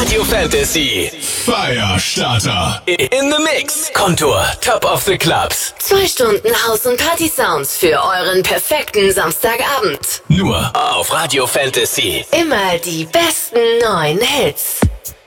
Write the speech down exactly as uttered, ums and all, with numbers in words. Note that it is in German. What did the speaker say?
Radio Fantasy. Firestarter. In the Mix. Kontur. Top of the Clubs. Zwei Stunden Haus- und Party-Sounds für euren perfekten Samstagabend. Nur auf Radio Fantasy. Immer die besten neuen Hits.